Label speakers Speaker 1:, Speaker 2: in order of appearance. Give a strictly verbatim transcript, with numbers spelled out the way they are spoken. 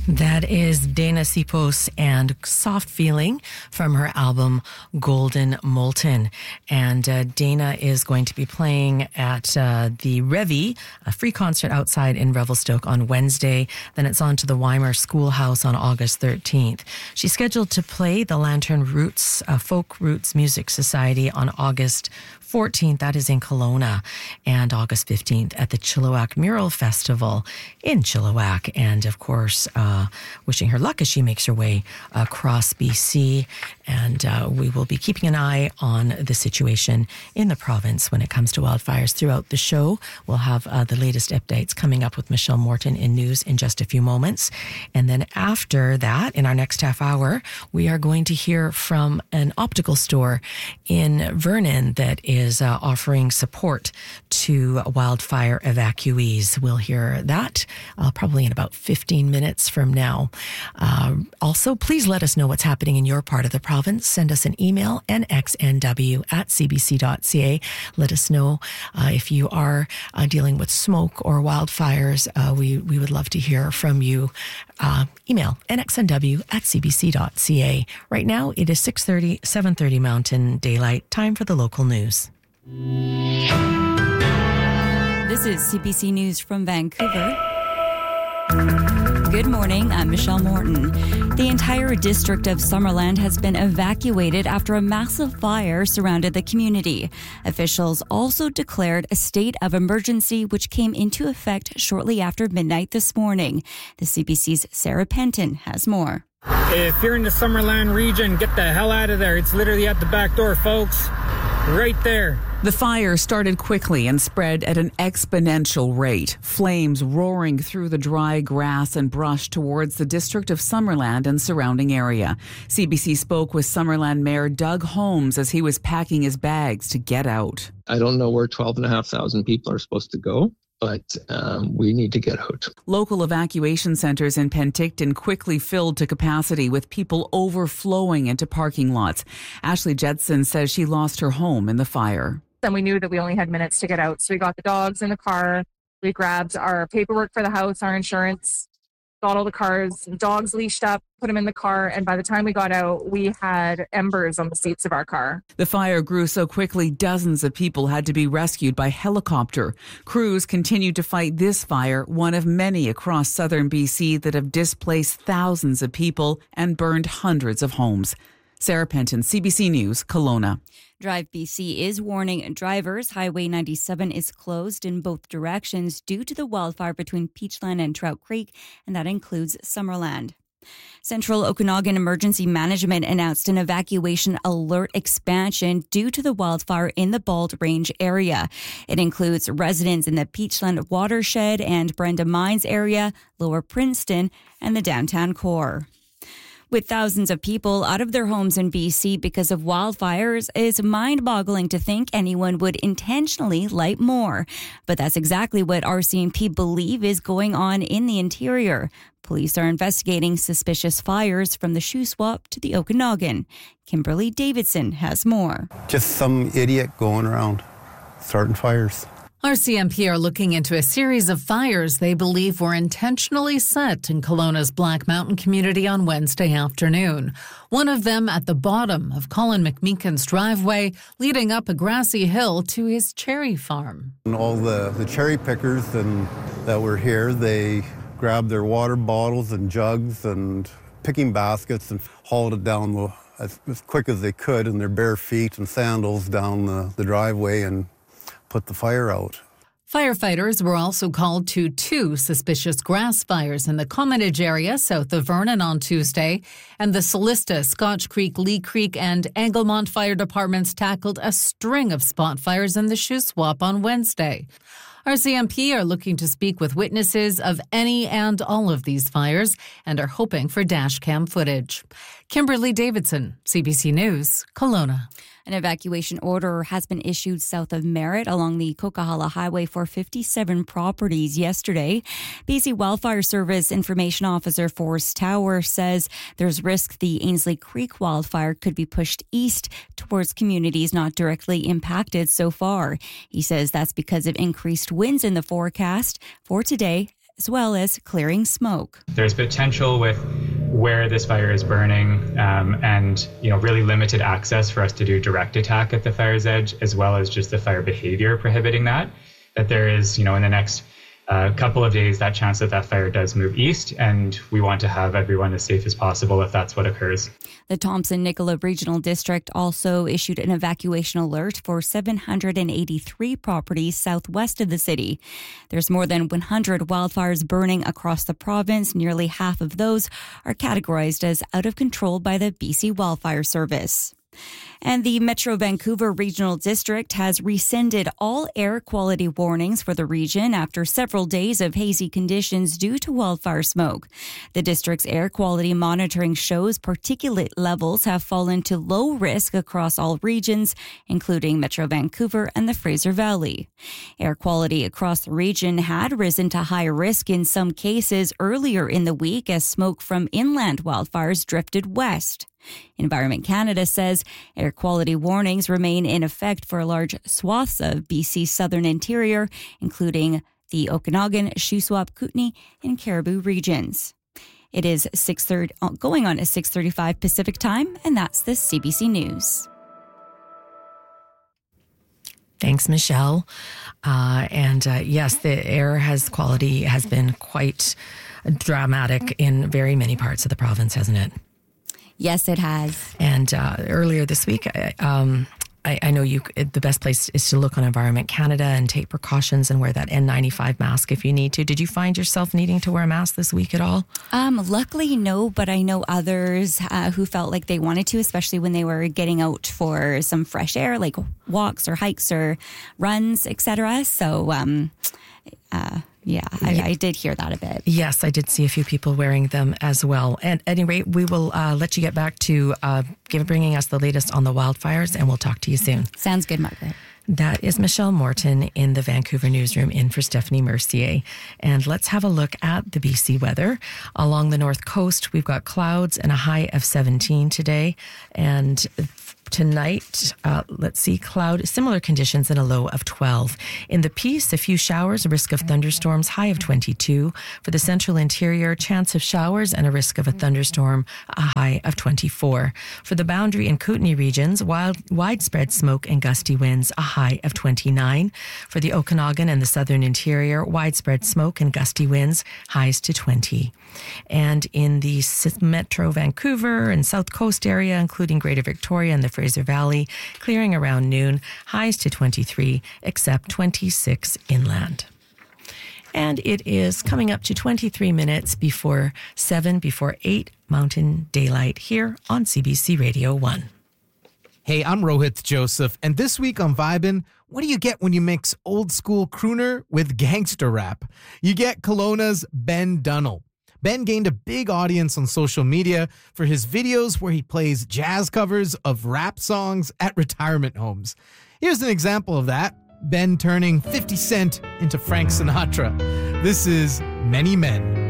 Speaker 1: That is Dana Sipos and Soft Feeling from her album Golden Molten. And uh, Dana is going to be playing at uh, the Revy, a free concert outside in Revelstoke on Wednesday. Then it's on to the Weimar Schoolhouse on August thirteenth. She's scheduled to play the Lantern Roots, uh, Folk Roots Music Society on August fourteenth, that is in Kelowna, and August fifteenth at the Chilliwack Mural Festival in Chilliwack. And of course, uh, wishing her luck as she makes her way across B C. And uh, we will be keeping an eye on the situation in the province when it comes to wildfires throughout the show. We'll have uh, the latest updates coming up with Michelle Morton in news in just a few moments. And then after that, in our next half hour, we are going to hear from an optical store in Vernon that is is uh, offering support to wildfire evacuees. We'll hear that uh, probably in about fifteen minutes from now. Uh, also, please let us know what's happening in your part of the province. Send us an email, n x n w at c b c dot c a. Let us know uh, if you are uh, dealing with smoke or wildfires. Uh, we, we would love to hear from you. Uh, email n x n w at c b c dot c a. Right now, it is six thirty, seven thirty Mountain Daylight. Time for the local news.
Speaker 2: This is C B C News from Vancouver. Good morning, I'm Michelle Morton. The entire district of Summerland has been evacuated after a massive fire surrounded the community. Officials also declared a state of emergency, which came into effect shortly after midnight this morning. The C B C's Sarah Penton has more.
Speaker 3: If you're in the Summerland region, get the hell out of there. It's literally at the back door, folks. Right there.
Speaker 4: The fire started quickly and spread at an exponential rate, flames roaring through the dry grass and brush towards the district of Summerland and surrounding area. C B C spoke with Summerland Mayor Doug Holmes as he was packing his bags to get out.
Speaker 5: I don't know where twelve and a half thousand people are supposed to go, but um, we need to get out.
Speaker 4: Local evacuation centres in Penticton quickly filled to capacity with people overflowing into parking lots. Ashley Jetson says she lost her home in the fire.
Speaker 6: And we knew that we only had minutes to get out. So we got the dogs in the car. We grabbed our paperwork for the house, our insurance, got all the cars, dogs leashed up, put them in the car. And by the time we got out, we had embers on the seats of our car.
Speaker 4: The fire grew so quickly, dozens of people had to be rescued by helicopter. Crews continued to fight this fire, one of many across southern B C that have displaced thousands of people and burned hundreds of homes. Sarah Penton, C B C News, Kelowna.
Speaker 2: Drive B C is warning drivers Highway ninety-seven is closed in both directions due to the wildfire between Peachland and Trout Creek, and that includes Summerland. Central Okanagan Emergency Management announced an evacuation alert expansion due to the wildfire in the Bald Range area. It includes residents in the Peachland watershed and Brenda Mines area, Lower Princeton, and the downtown core. With thousands of people out of their homes in B C because of wildfires, it's mind-boggling to think anyone would intentionally light more. But that's exactly what R C M P believe is going on in the interior. Police are investigating suspicious fires from the Shuswap to the Okanagan. Kimberly Davidson has more.
Speaker 7: Just some idiot going around starting fires.
Speaker 8: R C M P are looking into a series of fires they believe were intentionally set in Kelowna's Black Mountain community on Wednesday afternoon. One of them at the bottom of Colin McMeekin's driveway, leading up a grassy hill to his cherry farm.
Speaker 7: And all the, the cherry pickers and, that were here, they grabbed their water bottles and jugs and picking baskets and hauled it down the, as, as quick as they could in their bare feet and sandals down the, the driveway and put the fire out.
Speaker 8: Firefighters were also called to two suspicious grass fires in the Commonage area south of Vernon on Tuesday, and the Solista, Scotch Creek, Lee Creek, and Anglemont fire departments tackled a string of spot fires in the Shuswap on Wednesday. R C M P are looking to speak with witnesses of any and all of these fires and are hoping for dash cam footage. Kimberly Davidson, C B C News, Kelowna.
Speaker 2: An evacuation order has been issued south of Merritt along the Coquihalla Highway for fifty-seven properties yesterday. B C Wildfire Service Information Officer Forrest Tower says there's risk the Ainsley Creek wildfire could be pushed east towards communities not directly impacted so far. He says that's because of increased winds in the forecast. For today, as well as clearing smoke.
Speaker 9: There's potential with where this fire is burning um, and, you know, really limited access for us to do direct attack at the fire's edge, as well as just the fire behavior prohibiting that, that there is, you know, in the next a couple of days, that chance that that fire does move east, and we want to have everyone as safe as possible if that's what occurs.
Speaker 2: The Thompson-Nicola Regional District also issued an evacuation alert for seven hundred eighty-three properties southwest of the city. There's more than one hundred wildfires burning across the province. Nearly half of those are categorized as out of control by the B C Wildfire Service. And the Metro Vancouver Regional District has rescinded all air quality warnings for the region after several days of hazy conditions due to wildfire smoke. The district's air quality monitoring shows particulate levels have fallen to low risk across all regions, including Metro Vancouver and the Fraser Valley. Air quality across the region had risen to high risk in some cases earlier in the week as smoke from inland wildfires drifted west. Environment Canada says air quality warnings remain in effect for large swaths of B C's southern interior, including the Okanagan, Shuswap, Kootenay, and Caribou regions. It is six thirty, going on at six thirty-five Pacific time, and that's the C B C News.
Speaker 1: Thanks, Michelle. Uh, and uh, yes, the air has quality has been quite dramatic in very many parts of the province, hasn't it?
Speaker 2: Yes, it has.
Speaker 1: And uh, earlier this week, I, um, I, I know you. The best place is to look on Environment Canada and take precautions and wear that N ninety-five mask if you need to. Did you find yourself needing to wear a mask this week at all?
Speaker 2: Um, luckily, no, but I know others uh, who felt like they wanted to, especially when they were getting out for some fresh air, like walks or hikes or runs, et cetera. So, um, uh, yeah, I, I did hear that a bit.
Speaker 1: Yes, I did see a few people wearing them as well. And at any rate, we will uh, let you get back to uh, give, bringing us the latest on the wildfires, and we'll talk to you soon.
Speaker 2: Sounds good, Margaret.
Speaker 1: That is Michelle Morton in the Vancouver newsroom in for Stephanie Mercier. And let's have a look at the B C weather. Along the north coast, we've got clouds and a high of seventeen today. And tonight, uh, let's see, cloud, similar conditions and a low of twelve. In the Peace, a few showers, a risk of thunderstorms, high of twenty-two. For the central interior, chance of showers and a risk of a thunderstorm, a high of twenty-four. For the Boundary and Kootenay regions, wild, widespread smoke and gusty winds, a high of twenty-nine. For the Okanagan and the southern interior, widespread smoke and gusty winds, highs to twenty. And in the Metro Vancouver and South Coast area, including Greater Victoria and the Fraser Valley, clearing around noon, highs to twenty-three, except twenty-six inland. And it is coming up to twenty-three minutes before seven, before eight Mountain Daylight here on C B C Radio one.
Speaker 10: Hey, I'm Rohit Joseph, and this week on Vibin', what do you get when you mix old school crooner with gangster rap? You get Kelowna's Ben Dunnell. Ben gained a big audience on social media for his videos where he plays jazz covers of rap songs at retirement homes. Here's an example of that. Ben turning fifty Cent into Frank Sinatra. This is Many Men.